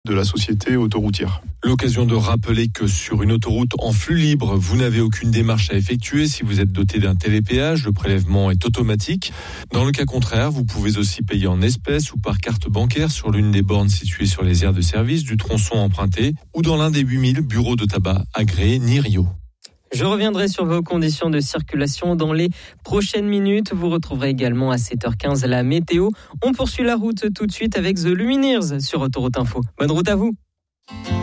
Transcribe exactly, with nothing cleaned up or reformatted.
de la société autoroutière. L'occasion de rappeler que sur une autoroute en flux libre, vous n'avez aucune démarche à effectuer si vous êtes doté d'un télépéage. Le prélèvement est automatique. Dans le cas contraire, vous pouvez aussi payer en espèces ou par carte bancaire sur l'une des bornes situées sur les aires de service du tronçon emprunté ou dans l'un des huit mille bureaux de tabac agréés Nirio. Je reviendrai sur vos conditions de circulation dans les prochaines minutes. Vous retrouverez également à sept heures quinze la météo. On poursuit la route tout de suite avec The Lumineers sur Autoroute Info. Bonne route à vous.